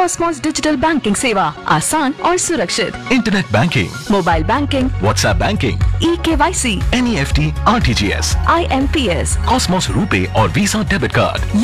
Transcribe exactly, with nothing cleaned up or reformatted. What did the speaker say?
Cosmos digital banking सेवा आसान और सुरक्षित। Internet banking, mobile banking, WhatsApp banking, e KYC, N E F T, R T G S, I am P S, Cosmos RuPay और visa debit card.